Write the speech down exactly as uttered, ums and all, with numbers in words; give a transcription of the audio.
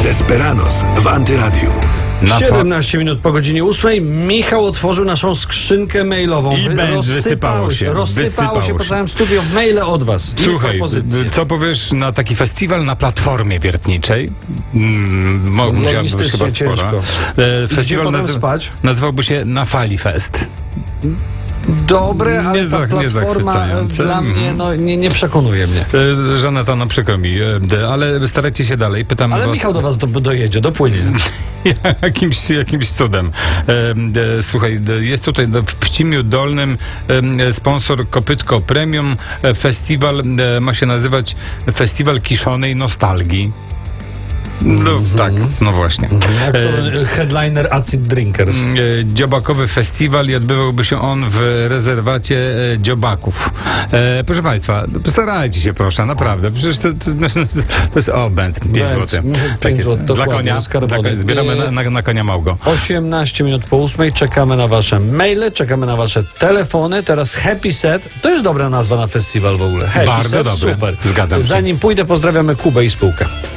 Desperados w Antyradiu. Na siedemnaście minut po godzinie ósmej. Michał otworzył naszą skrzynkę mailową. I Wy- będzie wysypało się. Rozsypało Wysypało się po się. całym studiu maile od was. I Słuchaj, propozycje. co powiesz na taki festiwal na platformie wiertniczej? Mm, mo- musiała być Logistycznie chyba spora. ciężko. E, I gdzie Festiwal potem nazy- spać? nazywałby się Na Fali Fest. Dobre, ale Nie ta zach- nie platforma zachwycające. dla Mhm. mnie no, nie, nie przekonuje mnie. E, Żaneta, no przykro mi, e, de- ale starajcie się dalej. Pytamy Ale was Michał do was do, dojedzie, dopłynie. jakimś, jakimś cudem. E, e, słuchaj, e, jest tutaj w Pcimiu Dolnym e, sponsor Kopytko Premium. E, Festiwal e, ma się nazywać Festiwal Kiszonej Nostalgii. No tak, no właśnie. Jak to headliner Acid Drinkers. E, Dziobakowy festiwal i odbywałby się on w rezerwacie e, dziobaków. E, proszę Państwa, postarajcie się proszę, naprawdę. Przecież to, to, to jest o, Benz, pięć Benz, złotych. pięć Tak jest. złotych, Dla dokładnie, konia, z karbonu. dla konia. Zbieramy na, na, na konia Małgo. osiemnaście minut po ósmej. Czekamy na wasze maile, czekamy na wasze telefony. Teraz Happy Set. To jest dobra nazwa na festiwal w ogóle. Happy Bardzo Set, dobre. super. Zgadzam się. Zanim pójdę, pozdrawiamy Kubę i spółkę.